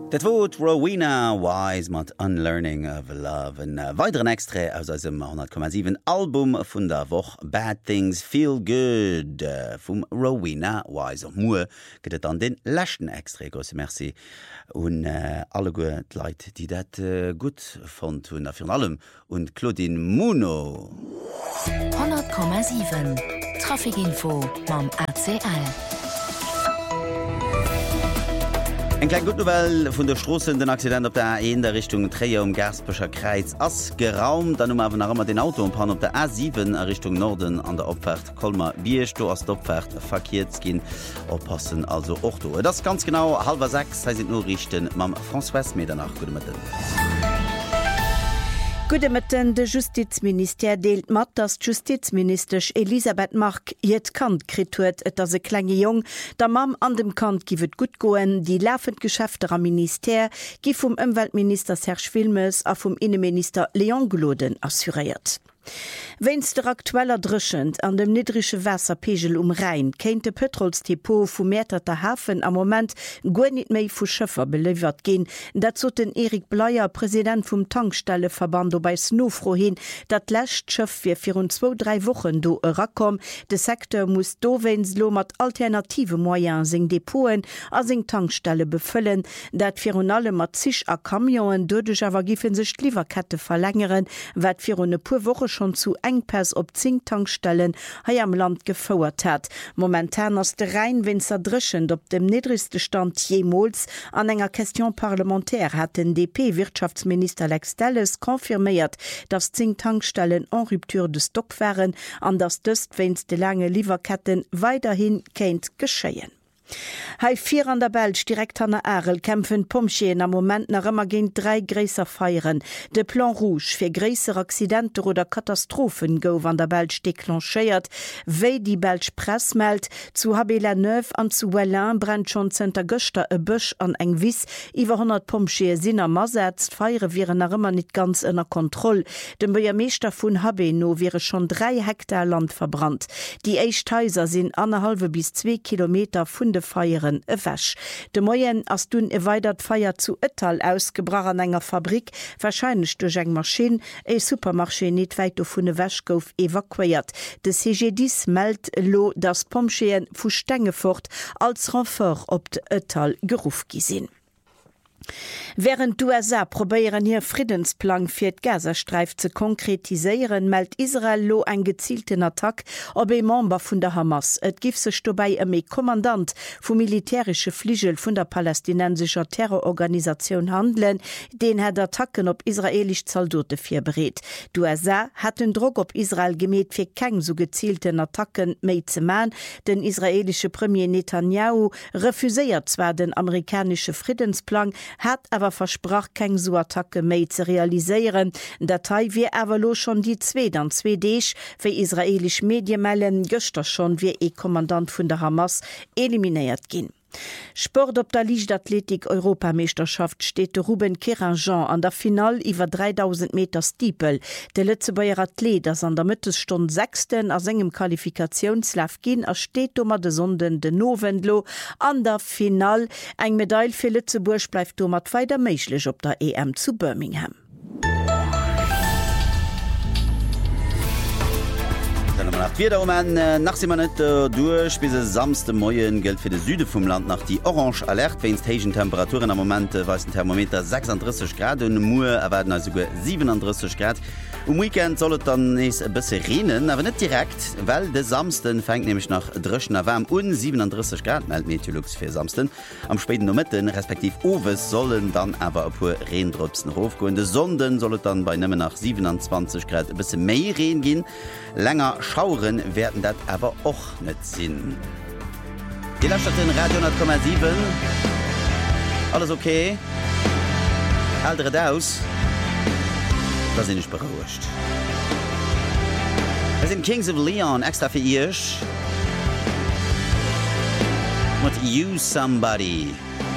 Dat Wort Rowena Wise mat Unlearning of Love en weiteren Extra aus dem 100,7 Album vun der Woch Bad Things Feel Good vum Rowena Wise op Moe gëtt an den lächten Extra grosse Merci und alle gut Leiit, die dat gut von hunn afir allem und Claudine Muno 100,7 Trafikinfo mam ACL. Ein klein gut Novell vun der Strossen den Accident op der A1 der Richtung Träger Gerspecher Kreiz ass geraumt, dann awer nach immer den Auto und pan op der A7 a Richtung Norden an der Opfahrt Kolmer Biersto ass d'Opfahrt verkehrt gin oppassen also och do. Das ganz genau 5:30 sind nur richten mam François Medernach gute Mittel. Gudemeten de Justizminister deelt mat, dass Justizministersch Elisabeth Mark jet Kant krit huet, et as se klenge Jong, der Mam an dem Kant giwet gut goen, die laufend Geschäfte am Minister gi vum Umweltminister Serge Wilmes a vum Innenminister Leon Gloden assuriert. Wenn's der aktueller Drschend an dem niedrigsche Wasserpegel Rhein kenint de Petrolsdepot vu Mäterter Hafen am moment goer net méi vu Schëffer beliefert gin. Dat zo den Erik Bleier, Präsident vum Tankstelleverband bei Snofro hin, dat lächt Schëff fir 2-3 Wochen do rakom. De Sektor muss do wenslo mat alternative Moyen seg Depoten a seg Tankstelle befüllen, dat fir alle mat sich a Kamioen dodech awer gifen sech Lieferkette verlängeren, wat fir une pu Woche schon zu Engpass op 10 Tankstellen hai am Land gefauert hat. Momentan ass de Rheinwinzer drschend op dem niedrigste Stand jemals. An enger Question parlamentär hat den DP-Wirtschaftsminister Alex Delles konfirmiert, dass 10 Tankstellen en Rupture de Stock wären, an dass dëst wenns de lange Lieferketten weiterhin kennt geschéien. Hei 4 an der Belsch direkt an der Ärel kämpfen Pomchien am Moment nach immer gegen 3 Gräser feieren. De Plan Rouge fir gräser Accidente oder Katastrophen gouf an der Belsch deklancheiert, wéi die Belsch Press meldt, zu Habela Neuf an zu Wellin brennt schon Zter Göster e Bëch an eng Wiss, iwwer 100 Pomchie Sinner masetzt, feiere viren nach immer net ganz ënner Kontroll. Dem Bürgermeister vun Habeno wäre schon 3 Hektar Land verbrannt. Die Eichthäuser sind 1,5 bis 2 Kilometer vun Feieren ewäsch. De Moien ass dun weidert Feier zu Ettal ausgebrach an enger Fabrik, wahrscheinlich durch eng Maschine, Supermarché net weit vun e Wäsch gouf evakuiert. De CG10 meldt lo, dass Pomcheen vu Stengefort als Renfort op de Ettal geruf gisinn. Während USA probéieren hier Friedensplan fir d Gazastreif ze konkretiseieren, meldt Israel lo en gezielten Attack op e Member vun der Hamas. Et gif sech dobei méi Kommandant vu militärsche Fligel vun der palästinensischer Terrororganisation handeln, den het Attacken op israelisch Zaldote fir bereet. USA hat den Druck op Israel gemet fir keng so gezielten Attacken méi ze maen. Den israelische Premier Netanyahu refuséiert zwar den amerikanische Friedensplan, hat aber versprach keng so Attacke méi ze realiseieren. Datei wie awerlo schon die 2 Deeg fir israelisch Mediemellen Göster schon wie Kommandant vun der Hamas eliminiert ginn. Sport op der Leichtathletik-Europameisterschaft steht de Ruben Keranjean an der Final iwwer 3000 Meter Stiepel. De Lützebauer Athlet, das an der Mittelstunde 6. as engem Qualifikationslauf gin, ersteht dummer de Sonden de Novendlo an der Final. Eng Medaille fir Lützeburg bleif dummer weiter méiglech op der EM zu Birmingham. Nach si man net duch bis samste Moien gelt fir de Süde vum Land nach die Orange Alert wennst hegen Temperaturen am Moment weis den Thermometer 36 Grad und Mue erwerden als 37 Grad. Weekend sollt dann nees e bësse renen, awer net direkt, well de samsten fängt nämlich nach dreschen Wärm un 37 Grad meldt Meteorlux fir samsten. Am späten Nomitten respektiv Owes sollen dann awer op pu Reendrupsen hofgoen. De Sonden sollt dann bei nëmme nach 27 Grad e bësse méi reen gin. Länger Schauren werden dat aber auch net sinn. Die Landschaft in Radio 100,7. Alles okay? Alderet aus. Da sind ich berauscht. Wir sind Kings of Leon, extra für ihr. What you somebody.